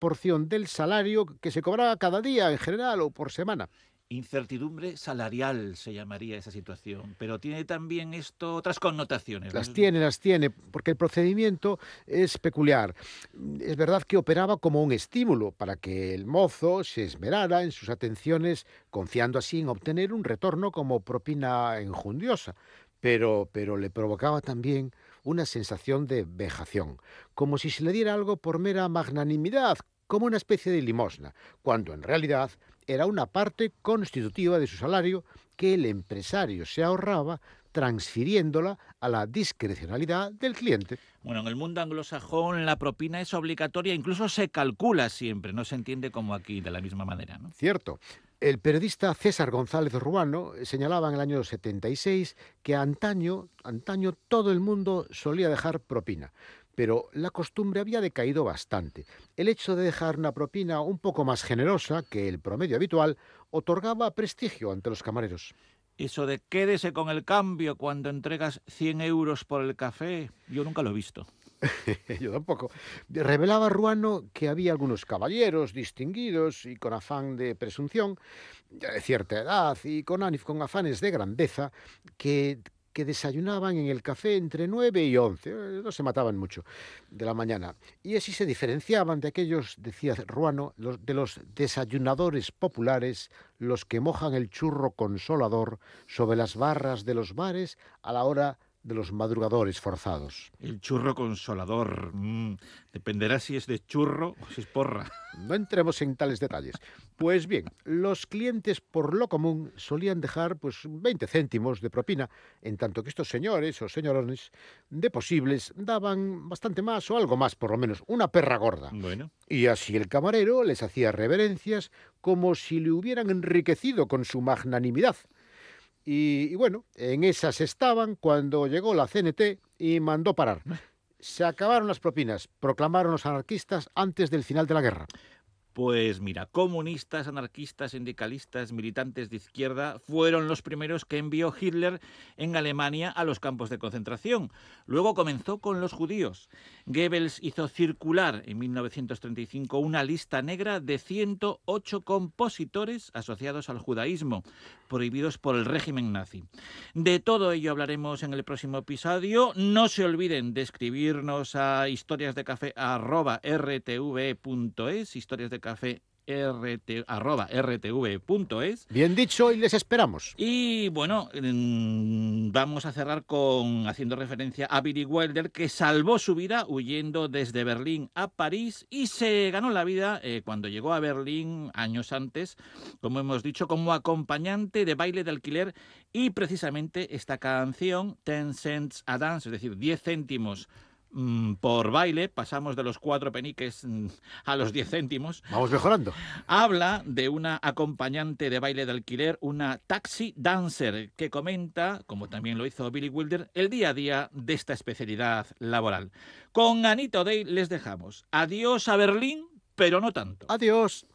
porción del salario que se cobraba cada día en general o por semana. Incertidumbre salarial se llamaría esa situación, pero tiene también esto otras connotaciones, ¿no? Las tiene, porque el procedimiento es peculiar. Es verdad que operaba como un estímulo para que el mozo se esmerara en sus atenciones, confiando así en obtener un retorno como propina enjundiosa, pero le provocaba también una sensación de vejación, como si se le diera algo por mera magnanimidad, como una especie de limosna, cuando en realidad era una parte constitutiva de su salario que el empresario se ahorraba transfiriéndola a la discrecionalidad del cliente. Bueno, en el mundo anglosajón la propina es obligatoria, incluso se calcula siempre, no se entiende como aquí de la misma manera, ¿no? Cierto. El periodista César González Ruano señalaba en el año 76 que antaño todo el mundo solía dejar propina, pero la costumbre había decaído bastante. El hecho de dejar una propina un poco más generosa que el promedio habitual otorgaba prestigio ante los camareros. Eso de quédese con el cambio cuando entregas 100 euros por el café, yo nunca lo he visto. Yo tampoco. Revelaba Ruano que había algunos caballeros distinguidos y con afán de presunción, ya de cierta edad y con afanes de grandeza, que desayunaban en el café entre 9 y 11, no se mataban mucho, de la mañana. Y así se diferenciaban de aquellos, decía Ruano, de los desayunadores populares, los que mojan el churro consolador sobre las barras de los bares a la hora de los madrugadores forzados. El churro consolador, dependerá si es de churro o si es porra. No entremos en tales detalles. Pues bien, los clientes por lo común solían dejar 20 céntimos de propina, en tanto que estos señores o señorones de posibles daban bastante más o algo más, por lo menos, una perra gorda. Bueno, Y así el camarero les hacía reverencias como si le hubieran enriquecido con su magnanimidad. Y bueno, en esas estaban cuando llegó la CNT y mandó parar. Se acabaron las propinas, proclamaron los anarquistas antes del final de la guerra. pues mira, comunistas, anarquistas, sindicalistas, militantes de izquierda fueron los primeros que envió Hitler en Alemania a los campos de concentración. Luego comenzó con los judíos. Goebbels hizo circular en 1935 una lista negra de 108 compositores asociados al judaísmo, prohibidos por el régimen nazi. De todo ello hablaremos en el próximo episodio. No se olviden de escribirnos a historiasdecafe@rtve.es, historiasdecafe@rtv.es. Bien dicho, y les esperamos. Y bueno, vamos a cerrar haciendo referencia a Billy Wilder, que salvó su vida huyendo desde Berlín a París y se ganó la vida cuando llegó a Berlín años antes, como hemos dicho, como acompañante de baile de alquiler. Y precisamente esta canción, 10 cents a dance, es decir, 10 céntimos por baile, pasamos de los 4 peniques a los 10 céntimos, Vamos mejorando. habla de una acompañante de baile de alquiler, una taxi dancer, que comenta, como también lo hizo Billy Wilder, el día a día de esta especialidad laboral. Con Anita O'Day les dejamos. Adiós a Berlín, pero no tanto. Adiós.